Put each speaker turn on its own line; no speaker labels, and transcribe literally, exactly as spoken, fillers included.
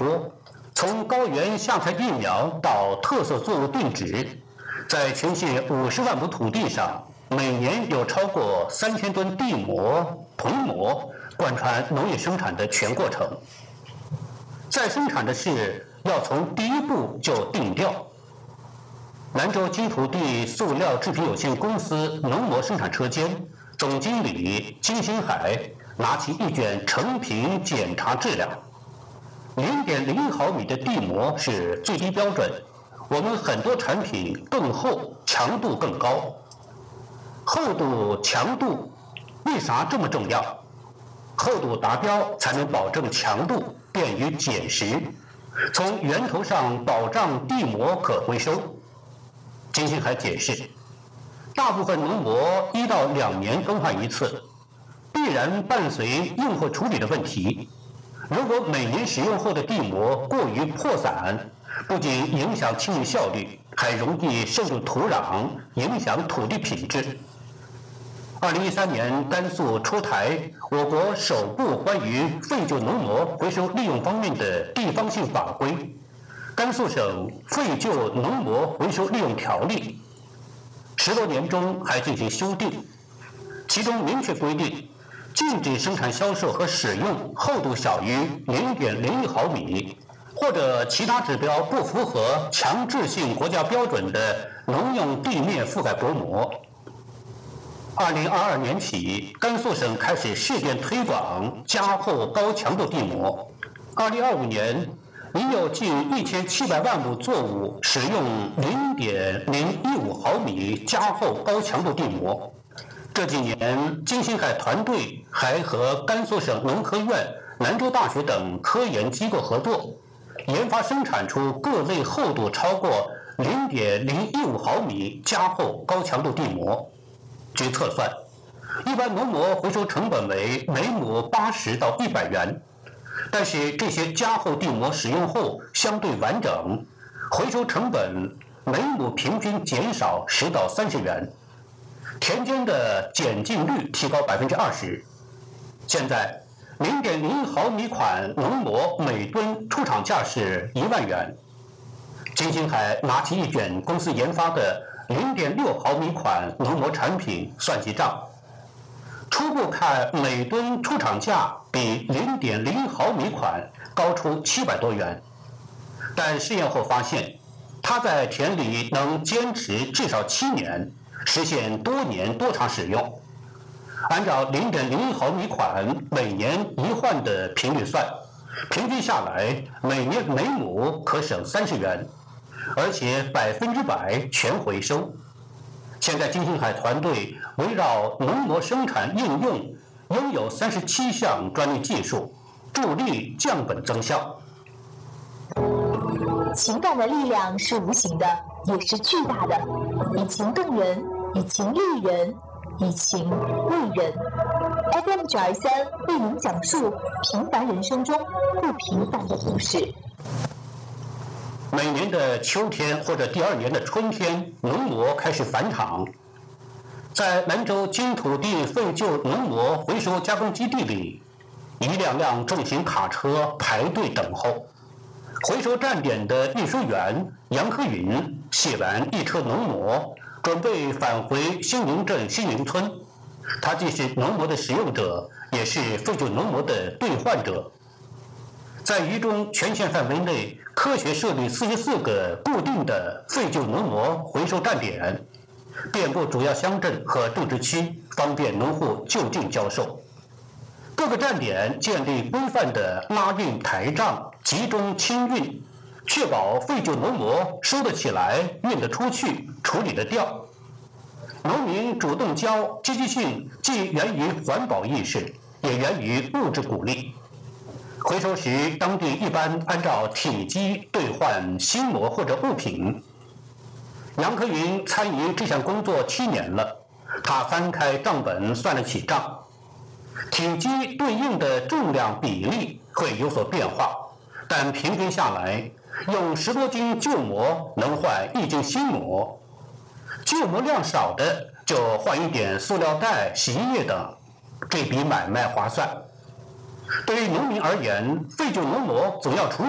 多，从高原下菜地苗到特色作物定植，在全县五十万亩土地上，每年有超过三千吨地膜、棚膜贯穿农业生产的全过程。再生产的事要从第一步就定调。兰州金土地塑料制品有限公司农膜生产车间总经理金星海拿起一卷成品检查质量，零点零毫米的地膜是最低标准，我们很多产品更厚，强度更高。厚度、强度为啥这么重要？厚度达标才能保证强度，便于捡拾，从源头上保障地膜可回收。金星海解释，大部分农膜一到两年更换一次，必然伴随用后处理的问题。如果每年使用后的地膜过于破散，不仅影响清理效率，还容易渗入土壤，影响土地品质。二零一三年，甘肃出台我国首部关于废旧农膜回收利用方面的地方性法规《甘肃省废旧农膜回收利用条例》，十多年中还进行修订，其中明确规定，禁止生产销售和使用厚度小于零点零一毫米或者其他指标不符合强制性国家标准的农用地面覆盖薄膜。二零二二年起，甘肃省开始试点推广加厚高强度地膜。二零二五年，已有近一千七百万亩作物使用零点零一五毫米加厚高强度地膜。这几年，金星海团队还和甘肃省农科院、兰州大学等科研机构合作，研发生产出各类厚度超过零点零一五毫米加厚高强度地膜。据测算，一般农膜回收成本为每亩八十到一百元，但是这些加厚地膜使用后相对完整，回收成本每亩平均减少十到三十元，田间的减净率提高百分之二十。现在零点零一毫米款农膜每吨出厂价是一万元。金星海拿起一卷公司研发的零点六毫米款农膜产品算计账，初步看每吨出厂价比零点零一毫米款高出七百多元，但试验后发现，它在田里能坚持至少七年，实现多年多场使用。按照零点零一毫米款每年一换的频率算，平均下来每年每亩可省三十元，而且百分之百全回收。现在金星海团队围绕农膜生产应用，拥有三十七项专利技术，助力降本增效。
情感的力量是无形的，也是巨大的，以情动人，以情立人，以情为人。F M 九二三为您讲述平凡人生中不平凡的故事。
每年的秋天或者第二年的春天，农膜开始返场。在兰州金土地废旧农膜回收加工基地里，一辆辆重型卡车排队等候。回收站点的运输员杨科云卸完一车农膜，准备返回新宁镇新宁村。他既是农膜的使用者，也是废旧农膜的兑换者。在渝中全县范围内，科学设立四十四个固定的废旧农膜回收站点，遍布主要乡镇和种植区，方便农户就近交售。各个站点建立规范的拉运台账，集中清运，确保废旧农膜收得起来、运得出去、处理得掉。农民主动交，积极性既源于环保意识，也源于物质鼓励。回收时，当地一般按照体积兑换新膜或者物品。杨科云参与这项工作七年了，他翻开账本算了起账，体积对应的重量比例会有所变化，但平均下来，用十多斤旧膜能换一斤新膜，旧膜量少的就换一点塑料袋、洗衣液等，这笔买卖划算。对于农民而言，废旧农膜总要处